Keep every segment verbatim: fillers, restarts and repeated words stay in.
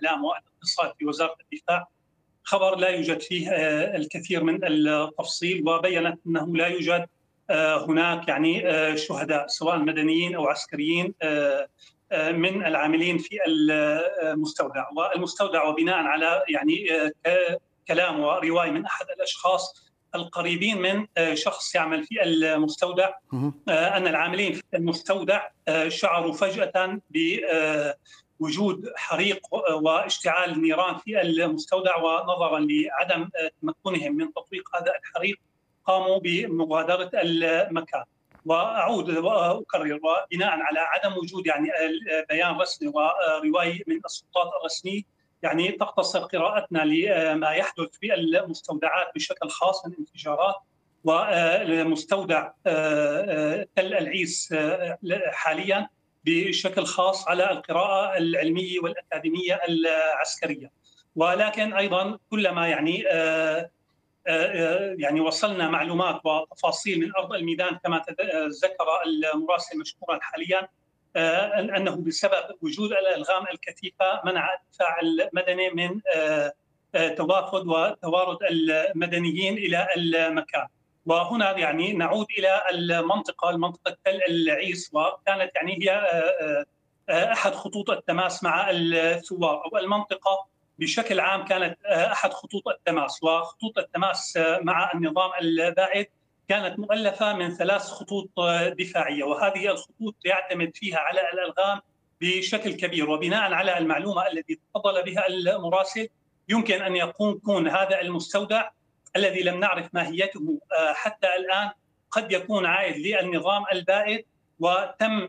الإعلام والاقتصاد في وزارة الدفاع، خبر لا يوجد فيه الكثير من التفصيل، وبيّنت أنه لا يوجد هناك يعني شهداء سواء مدنيين أو عسكريين من العاملين في المستودع. والمستودع وبناء على يعني كلام ورواية من أحد الأشخاص القريبين من شخص يعمل في المستودع أن العاملين في المستودع شعروا فجأة بوجود حريق واشتعال نيران في المستودع، ونظرا لعدم تمكنهم من تطفيق هذا الحريق قاموا بمغادرة المكان. وأعود وأكرر، وبناء على عدم وجود يعني بيان رسمي ورواية من السلطات الرسمية، يعني تقتصر قراءتنا لما يحدث في المستودعات بشكل خاص من انفجارات، ومستودع تل العيس حاليا بشكل خاص على القراءة العلمية والأكاديمية العسكرية. ولكن أيضا كلما يعني يعني وصلنا معلومات وتفاصيل من أرض الميدان كما ذكر المراسل مشكورا حاليا أنه بسبب وجود الألغام الكثيفة منع الدفاع المدني من توافد وتوارد المدنيين إلى المكان. وهنا يعني نعود إلى المنطقة المنطقة تل العيس، وكانت يعني هي أحد خطوط التماس مع الثوار، أو المنطقة بشكل عام كانت أحد خطوط التماس. وخطوط التماس مع النظام البائد كانت مؤلفة من ثلاث خطوط دفاعية، وهذه الخطوط يعتمد فيها على الألغام بشكل كبير. وبناء على المعلومة التي تفضل بها المراسل، يمكن أن يكون كون هذا المستودع الذي لم نعرف ماهيته حتى الآن قد يكون عائد للنظام البائد، وتم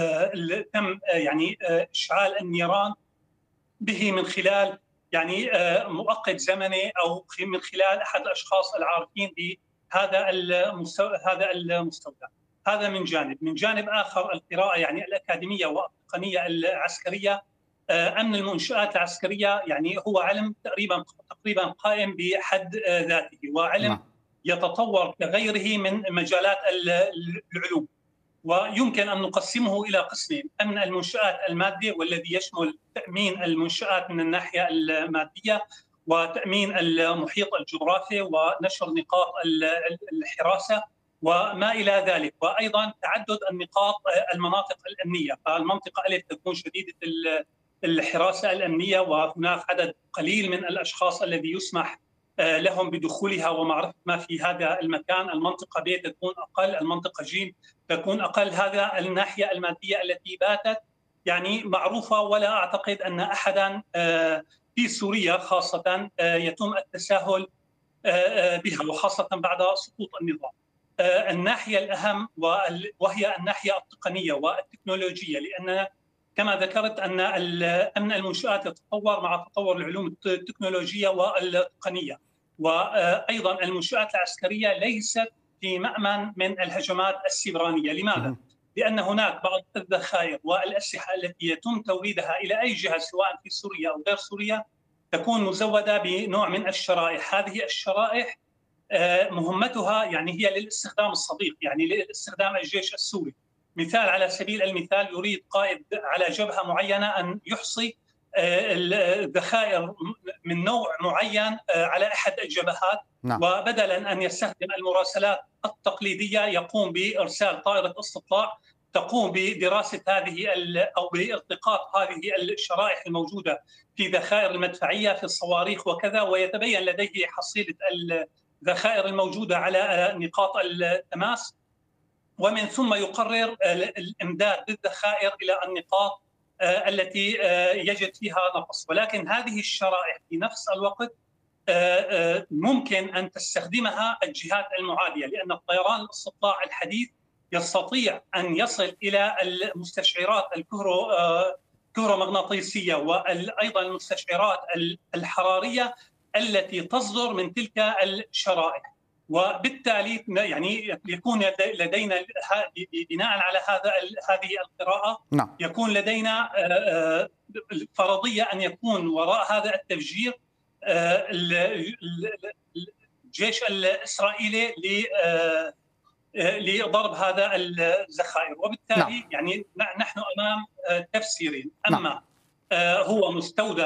تم يعني إشعال النيران به من خلال يعني مؤقت زمني، أو من خلال أحد الأشخاص العارفين بهذا هذا المستودع. هذا من جانب. من جانب آخر، القراءة يعني الأكاديمية والتقنية العسكرية، أمن المنشآت العسكرية يعني هو علم تقريبا تقريبا قائم بحد ذاته، وعلم يتطور كغيره من مجالات العلوم. ويمكن أن نقسمه إلى قسمين: أمن المنشآت المادية، والذي يشمل تأمين المنشآت من الناحية المادية، وتأمين المحيط الجغرافي، ونشر نقاط الحراسة وما إلى ذلك، وأيضا تعدد النقاط المناطق الأمنية. فالمنطقة ألف تكون شديدة الحراسة الأمنية، وهناك عدد قليل من الأشخاص الذي يسمح لهم بدخولها ومعرفة ما في هذا المكان. المنطقة ب تكون أقل، المنطقة ج تكون أقل. هذا الناحية المادية التي باتت يعني معروفة، ولا أعتقد أن أحدا في سوريا خاصة يتم التساهل بها، وخاصة بعد سقوط النظام. الناحية الأهم وهي الناحية التقنية والتكنولوجية، لأن كما ذكرت أن أمن المنشآت يتطور مع تطور العلوم التكنولوجية والتقنية، وأيضا المنشآت العسكرية ليست في مأمن من الهجمات السبرانية. لماذا؟ لأن هناك بعض الذخائر والأسلحة التي يتم توريدها إلى أي جهة سواء في سوريا أو غير سوريا تكون مزودة بنوع من الشرائح. هذه الشرائح مهمتها يعني هي للاستخدام الصديق، يعني لاستخدام الجيش السوري. مثال على سبيل المثال، يريد قائد على جبهة معينة أن يحصي الذخائر من نوع معين على أحد الجبهات، نعم. وبدلا أن يستخدم المراسلات التقليدية يقوم بإرسال طائرة استطلاع تقوم بدراسة هذه أو بالتقاط هذه الشرائح الموجودة في ذخائر المدفعية في الصواريخ وكذا، ويتبين لديه حصيلة الذخائر الموجودة على نقاط التماس، ومن ثم يقرر الإمداد بالذخائر إلى النقاط التي يجد فيها نقص. ولكن هذه الشرائح في نفس الوقت ممكن أن تستخدمها الجهات المعادية، لأن الطيران الاستطلاع الحديث يستطيع أن يصل إلى المستشعرات الكهرومغناطيسية وأيضا المستشعرات الحرارية التي تصدر من تلك الشرائح. وبالتالي يعني يكون لدينا بناء على هذا هذه القراءة نعم. يكون لدينا فرضية أن يكون وراء هذا التفجير الجيش الإسرائيلي لضرب هذا الذخائر. وبالتالي نعم. يعني نحن أمام تفسيرين: أما نعم. هو مستودع